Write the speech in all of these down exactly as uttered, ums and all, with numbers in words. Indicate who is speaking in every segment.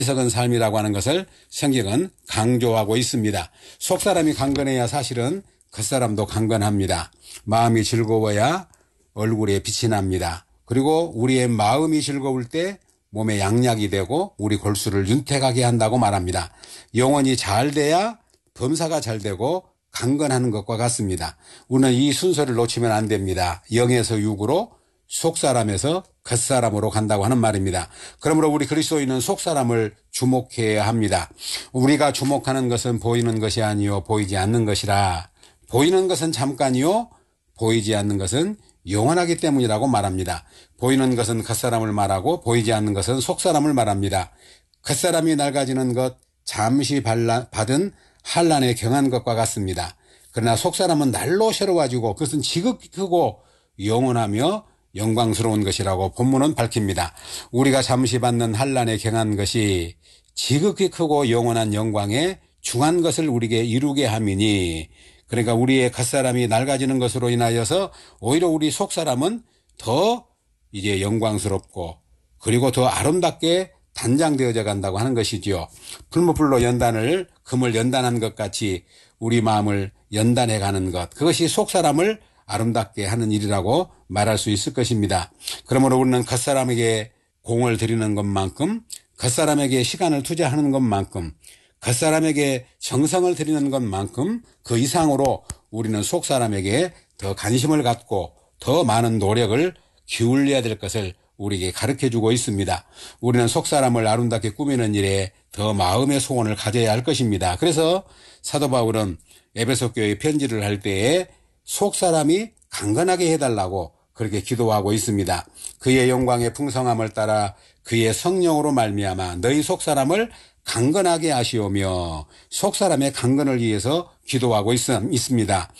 Speaker 1: 어리석은 삶이라고 하는 것을 성경은 강조하고 있습니다. 속사람이 강건해야 사실은 겉사람도 강건합니다. 마음이 즐거워야 얼굴에 빛이 납니다. 그리고 우리의 마음이 즐거울 때 몸에 양약이 되고 우리 골수를 윤택하게 한다고 말합니다. 영혼이 잘 돼야 범사가 잘 되고 강건하는 것과 같습니다. 우리는 이 순서를 놓치면 안 됩니다. 영에서 육으로, 속사람에서 겉사람으로 간다고 하는 말입니다. 그러므로 우리 그리스도인은 속사람을 주목해야 합니다. 우리가 주목하는 것은 보이는 것이 아니요 보이지 않는 것이라. 보이는 것은 잠깐이요 보이지 않는 것은 영원하기 때문이라고 말합니다. 보이는 것은 겉사람을 말하고 보이지 않는 것은 속사람을 말합니다. 겉사람이 낡아지는 것, 잠시 받은 환난에 경한 것과 같습니다. 그러나 속사람은 날로 새로워지고 그것은 지극히 크고 영원하며 영광스러운 것이라고 본문은 밝힙니다. 우리가 잠시 받는 환난에 경한 것이 지극히 크고 영원한 영광에 중한 것을 우리에게 이루게 함이니, 그러니까 우리의 겉사람이 낡아지는 것으로 인하여서 오히려 우리 속사람은 더 이제 영광스럽고 그리고 더 아름답게 단장되어져 간다고 하는 것이지요. 풀무불로 연단을 금을 연단한 것 같이 우리 마음을 연단해 가는 것, 그것이 속사람을 아름답게 하는 일이라고 말할 수 있을 것입니다. 그러므로 우리는 겉사람에게 공을 들이는 것만큼, 겉사람에게 시간을 투자하는 것만큼, 겉사람에게 정성을 들이는 것만큼 그 이상으로 우리는 속사람에게 더 관심을 갖고 더 많은 노력을 기울여야 될 것을 우리에게 가르쳐주고 있습니다. 우리는 속사람을 아름답게 꾸미는 일에 더 마음의 소원을 가져야 할 것입니다. 그래서 사도 바울은 에베소 교회에 편지를 할 때에 속사람이 강건하게 해달라고 그렇게 기도하고 있습니다. 그의 영광의 풍성함을 따라 그의 성령으로 말미암아 너희 속사람을 강건하게 하시오며, 속사람의 강건을 위해서 기도하고 있, 있습니다.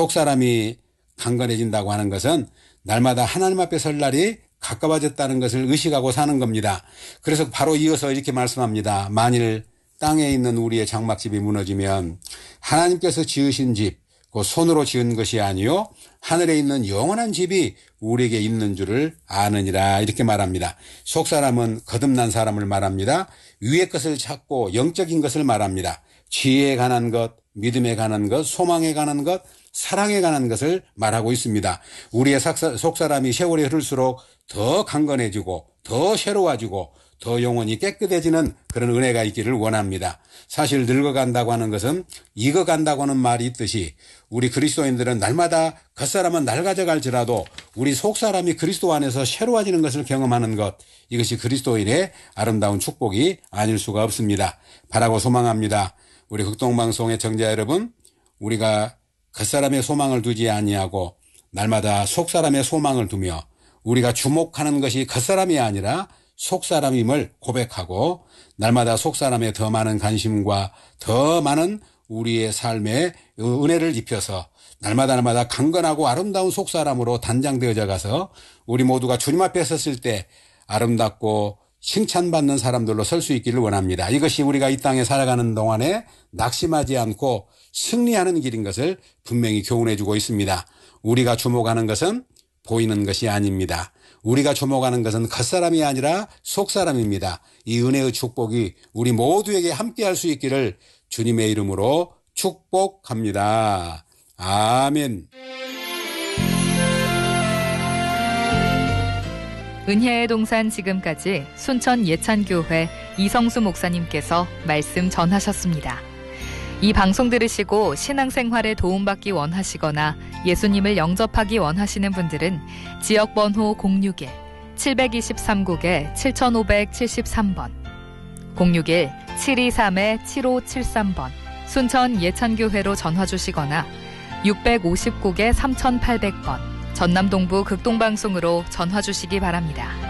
Speaker 1: 속사람이 강건해진다고 하는 것은 날마다 하나님 앞에 설 날이 가까워졌다는 것을 의식하고 사는 겁니다. 그래서 바로 이어서 이렇게 말씀합니다. 만일 땅에 있는 우리의 장막집이 무너지면 하나님께서 지으신 집, 그 손으로 지은 것이 아니요 하늘에 있는 영원한 집이 우리에게 있는 줄을 아느니라, 이렇게 말합니다. 속사람은 거듭난 사람을 말합니다. 위의 것을 찾고 영적인 것을 말합니다. 지혜에 관한 것, 믿음에 관한 것, 소망에 관한 것, 사랑에 관한 것을 말하고 있습니다. 우리의 속사람이 세월이 흐를수록 더 강건해지고 더 새로워지고 더 영혼이 깨끗해지는 그런 은혜가 있기를 원합니다. 사실 늙어간다고 하는 것은 익어간다고 하는 말이 있듯이 우리 그리스도인들은 날마다 겉사람은 낡아져 갈지라도 우리 속사람이 그리스도 안에서 새로워지는 것을 경험하는 것, 이것이 그리스도인의 아름다운 축복이 아닐 수가 없습니다. 바라고 소망합니다. 우리 극동방송의 청자 여러분, 우리가 겉사람의 소망을 두지 아니하고 날마다 속사람의 소망을 두며 우리가 주목하는 것이 겉사람이 아니라 속사람임을 고백하고 날마다 속사람에 더 많은 관심과 더 많은 우리의 삶에 은혜를 입혀서 날마다 날마다 강건하고 아름다운 속사람으로 단장되어져 가서 우리 모두가 주님 앞에 섰을 때 아름답고 칭찬받는 사람들로 설 수 있기를 원합니다. 이것이 우리가 이 땅에 살아가는 동안에 낙심하지 않고 승리하는 길인 것을 분명히 교훈해 주고 있습니다. 우리가 주목하는 것은 보이는 것이 아닙니다. 우리가 주목하는 것은 겉사람이 아니라 속사람입니다. 이 은혜의 축복이 우리 모두에게 함께할 수 있기를 주님의 이름으로 축복합니다. 아멘.
Speaker 2: 은혜의 동산 지금까지 순천 예찬교회 이성수 목사님께서 말씀 전하셨습니다. 이 방송 들으시고 신앙생활에 도움받기 원하시거나 예수님을 영접하기 원하시는 분들은 지역번호 공육일 칠이삼 국에 칠오칠삼 번, 공육일 칠이삼 칠오칠삼 번 순천 예찬교회로 전화 주시거나 육오십 국에 삼팔백 번 전남 동부 극동방송으로 전화 주시기 바랍니다.